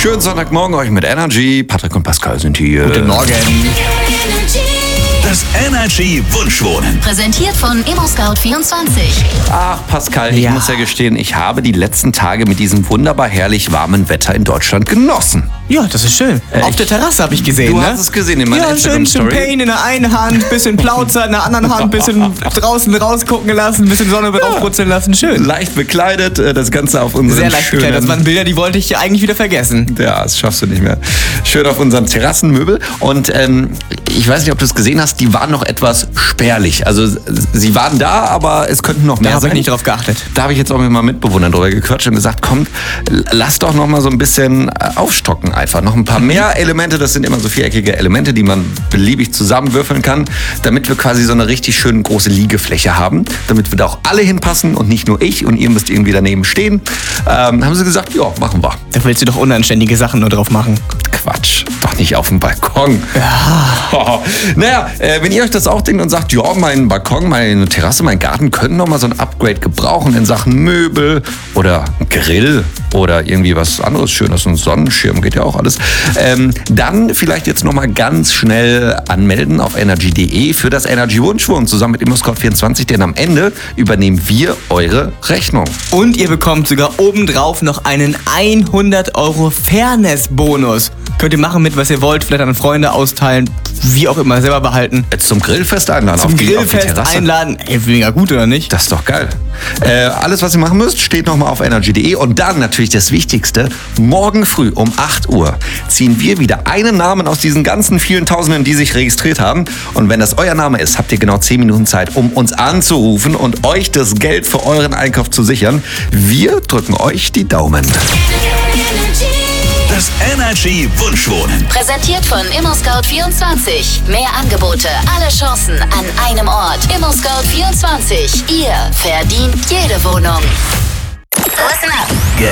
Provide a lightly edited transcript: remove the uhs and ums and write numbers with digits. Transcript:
Schönen Sonntagmorgen euch mit Energy. Patrick und Pascal sind hier. Guten Morgen. Das Energy Wunschwohnen. Präsentiert von ImmoScout24. Ach, Pascal, ich muss ja gestehen, ich habe die letzten Tage mit diesem wunderbar herrlich warmen Wetter in Deutschland genossen. Ja, das ist schön. Auf der Terrasse habe ich gesehen, Du ne? hast es gesehen in meiner Ja, schön Instagram-Story. Champagne in der einen Hand, bisschen Plauzer in der anderen Hand, bisschen draußen rausgucken lassen, bisschen Sonne draufbrutzeln lassen. Schön. Leicht bekleidet, das Ganze auf unserem Sehr leicht gekleidet. Das waren Bilder, die wollte ich eigentlich wieder vergessen. Ja, das schaffst du nicht mehr. Schön auf unseren Terrassenmöbel. Und ich weiß nicht, ob du es gesehen hast, die waren noch etwas spärlich. Also sie waren da, aber es könnten noch mehr Da habe sein. ich nicht drauf geachtet. Da habe ich jetzt auch mit meinen Mitbewohnern drüber gequatscht und gesagt, komm, lass doch noch mal so ein bisschen aufstocken einfach. Noch ein paar mehr Elemente, das sind immer so viereckige Elemente, die man beliebig zusammenwürfeln kann, damit wir quasi so eine richtig schön große Liegefläche haben, damit wir da auch alle hinpassen und nicht nur ich und ihr müsst irgendwie daneben stehen. Haben sie gesagt, ja, machen wir. Da willst du doch unanständige Sachen nur drauf machen. Quatsch, doch nicht auf dem Balkon. Ja. Naja, wenn ihr euch das auch denkt und sagt, ja, mein Balkon, meine Terrasse, mein Garten können noch mal so ein Upgrade gebrauchen in Sachen Möbel oder Grill oder irgendwie was anderes Schönes, ein Sonnenschirm, geht ja auch alles, dann vielleicht jetzt noch mal ganz schnell anmelden auf energy.de für das Energy Wunschwohnen zusammen mit ImmoScout24, denn am Ende übernehmen wir eure Rechnung. Und ihr bekommt sogar obendrauf noch einen 100 € Fairness-Bonus. Könnt ihr machen mit, was ihr wollt, vielleicht an Freunde austeilen, wie auch immer, selber behalten. Jetzt zum Grillfest einladen Zum auf die Grillfest Terrasse. einladen. Ey, mega gut, oder nicht? Das ist doch geil. Alles, was ihr machen müsst, steht nochmal auf energy.de. Und dann natürlich das Wichtigste, morgen früh um 8 Uhr ziehen wir wieder einen Namen aus diesen ganzen vielen Tausenden, die sich registriert haben. Und wenn das euer Name ist, habt ihr genau 10 Minuten Zeit, um uns anzurufen und euch das Geld für euren Einkauf zu sichern. Wir drücken euch die Daumen. Das Energy Wunschwohnen. Präsentiert von ImmoScout24. Mehr Angebote, alle Chancen an einem Ort. ImmoScout24. Ihr verdient jede Wohnung. Listen up.